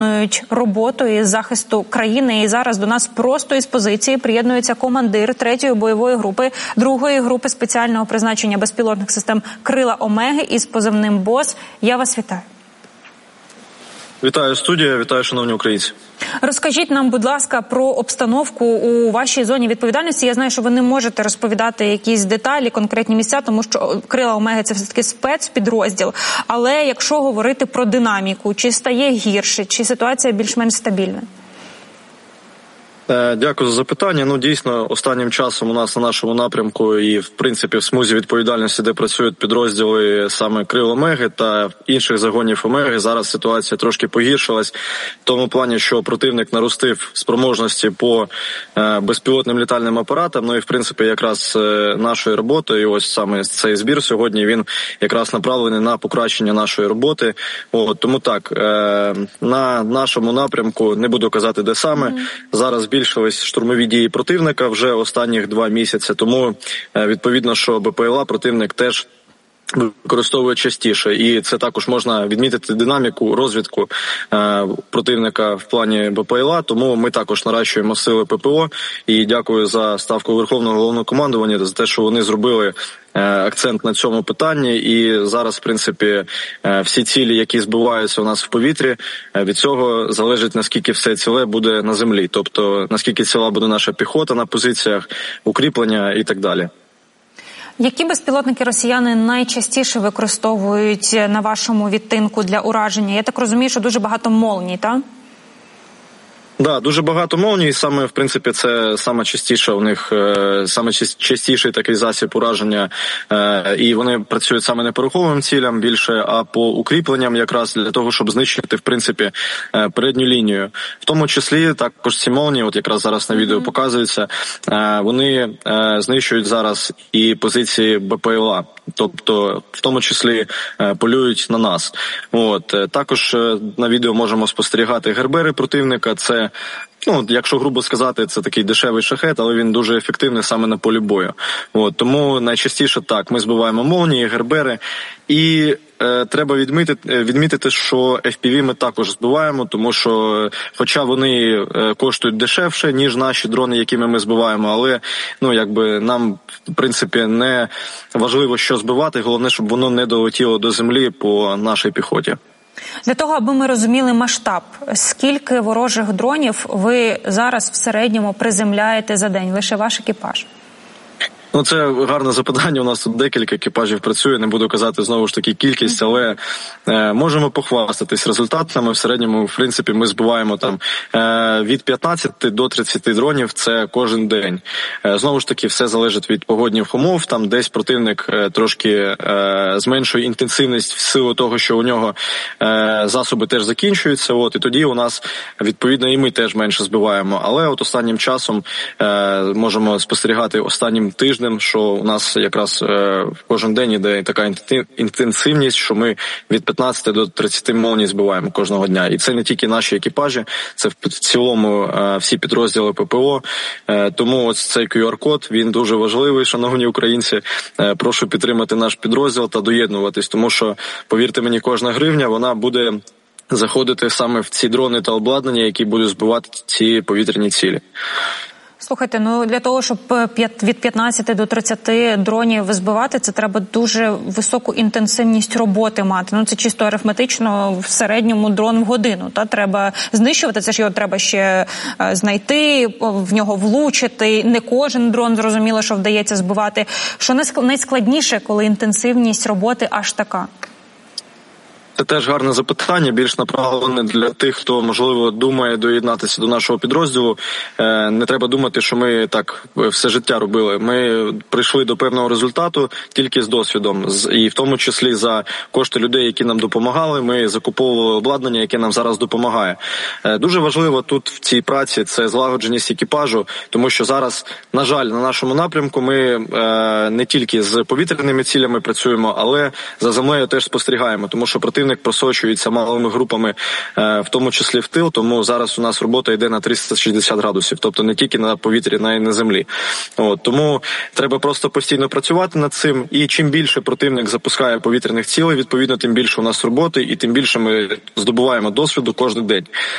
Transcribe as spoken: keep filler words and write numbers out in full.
роботу із захисту країни. І зараз до нас просто із позиції приєднується командир третьої бойової групи, другої групи спеціального призначення безпілотних систем «Крила Омеги» із позивним «Бос». Я вас вітаю. Вітаю, студія, вітаю, шановні українці. Розкажіть нам, будь ласка, про обстановку у вашій зоні відповідальності. Я знаю, що ви не можете розповідати якісь деталі, конкретні місця, тому що «Крила Омеги» – це все-таки спецпідрозділ. Але якщо говорити про динаміку, чи стає гірше, чи ситуація більш-менш стабільна? Дякую за запитання. Ну, дійсно, останнім часом у нас на нашому напрямку і, в принципі, в смузі відповідальності, де працюють підрозділи саме «Крил Омеги» та інших загонів Омеги, зараз ситуація трошки погіршилась. В тому плані, що противник наростив спроможності по е, безпілотним літальним апаратам. Ну і, в принципі, якраз е, нашою роботою, і ось саме цей збір сьогодні, він якраз направлений на покращення нашої роботи. От, тому так, е, на нашому напрямку, не буду казати, де саме, mm-hmm. зараз більше збільшились штурмові дії противника вже останніх два місяці, тому відповідно, що БПЛА противник теж використовує частіше. І це також можна відмітити динаміку, розвідку е, противника в плані БПЛА, тому ми також наращуємо сили ППО. І дякую за ставку Верховного Головнокомандування, за те, що вони зробили е, акцент на цьому питанні. І зараз, в принципі, е, всі цілі, які збиваються у нас в повітрі, е, від цього залежить, наскільки все ціле буде на землі. Тобто, наскільки ціла буде наша піхота на позиціях, укріплення і так далі. Які безпілотники росіяни найчастіше використовують на вашому відтинку для ураження? Я так розумію, що дуже багато молній, так? Да, дуже багато молній, саме, в принципі, це саме частіше у них, саме частіший такий засіб ураження, і вони працюють саме не по руховим цілям більше, а по укріпленням якраз для того, щоб знищити, в принципі, передню лінію. В тому числі також ці молнії, от якраз зараз на відео показується, вони знищують зараз і позиції БПЛА. Тобто, в тому числі, полюють на нас. От. Також на відео можемо спостерігати гербери противника. Це, ну, якщо грубо сказати, це такий дешевий шахет, але він дуже ефективний саме на полі бою. От. Тому найчастіше так, ми збиваємо молнії, гербери. І е, треба відмітити, відмітити, що еф пі ві ми також збиваємо, тому що, хоча вони е, коштують дешевше, ніж наші дрони, якими ми збиваємо, але, ну, якби нам, в принципі, не важливо, що збивати, головне, щоб воно не долетіло до землі по нашій піхоті. Для того, аби ми розуміли масштаб, скільки ворожих дронів ви зараз в середньому приземляєте за день, лише ваш екіпаж? Ну, це гарне запитання. У нас тут декілька екіпажів працює. Не буду казати знову ж таки кількість, але е, можемо похвастатись результатами. В середньому, в принципі, ми збиваємо там е, від п'ятнадцяти до тридцяти дронів. Це кожен день. Е, знову ж таки, все залежить від погодних умов. Там десь противник е, трошки е, зменшує інтенсивність в силу того, що у нього е, засоби теж закінчуються. От, і тоді у нас, відповідно, і ми теж менше збиваємо. Але от останнім часом е, можемо спостерігати останнім тижнем, що у нас якраз е, кожен день іде така інтенсивність, що ми від п'ятнадцяти до тридцяти молній збиваємо кожного дня. І це не тільки наші екіпажі, це в цілому е, всі підрозділи ППО. Е, тому ось цей ку ар-код, він дуже важливий, шановні українці. Е, прошу підтримати наш підрозділ та доєднуватись, тому що, повірте мені, кожна гривня, вона буде заходити саме в ці дрони та обладнання, які будуть збивати ці повітряні цілі. Слухайте, ну для того, щоб від п'ятнадцяти до тридцяти дронів збивати, це треба дуже високу інтенсивність роботи мати. Ну це чисто арифметично, в середньому дрон в годину. Та треба знищувати, це ж його треба ще знайти, в нього влучити. Не кожен дрон, зрозуміло, що вдається збивати. Що найскладніше, коли інтенсивність роботи аж така? Це теж гарне запитання, більш направлене для тих, хто, можливо, думає доєднатися до нашого підрозділу. Не треба думати, що ми так все життя робили. Ми прийшли до певного результату тільки з досвідом. І в тому числі за кошти людей, які нам допомагали, ми закуповували обладнання, яке нам зараз допомагає. Дуже важливо тут в цій праці це злагодженість екіпажу, тому що зараз, на жаль, на нашому напрямку ми не тільки з повітряними цілями працюємо, але за землею теж спостерігаємо, тому що противник противник просочується малими групами, в тому числі в тил, тому зараз у нас робота йде на триста шістдесят градусів, тобто не тільки на повітрі, а й на землі. От, тому треба просто постійно працювати над цим, і чим більше противник запускає повітряних цілей, відповідно, тим більше у нас роботи, і тим більше ми здобуваємо досвіду кожен день.